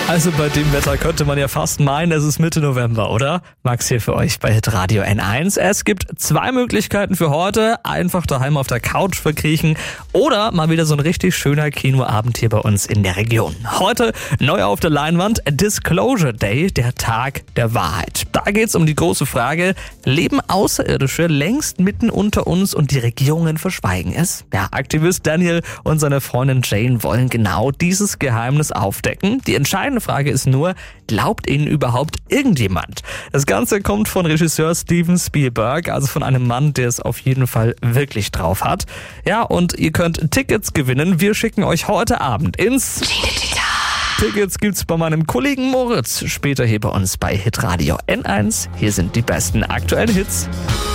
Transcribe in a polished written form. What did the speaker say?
Also bei dem Wetter könnte man ja fast meinen, es ist Mitte November, oder? Max hier für euch bei Hitradio N1. Es gibt 2 Möglichkeiten für heute. Einfach daheim auf der Couch verkriechen oder mal wieder so ein richtig schöner Kinoabend hier bei uns in der Region. Heute neu auf der Leinwand Disclosure Day, der Tag der Wahrheit. Da geht's um die große Frage, leben Außerirdische längst mitten unter uns und die Regierungen verschweigen es? Ja, Aktivist Daniel und seine Freundin Jane wollen genau dieses Geheimnis aufdecken. Die entscheidende Frage ist nur, glaubt ihnen überhaupt irgendjemand? Das Ganze kommt von Regisseur Steven Spielberg, also von einem Mann, der es auf jeden Fall wirklich drauf hat. Ja, und ihr könnt Tickets gewinnen. Wir schicken euch heute Abend ins... Tickets gibt's bei meinem Kollegen Moritz. Später hier bei uns bei Hitradio N1. Hier sind die besten aktuellen Hits.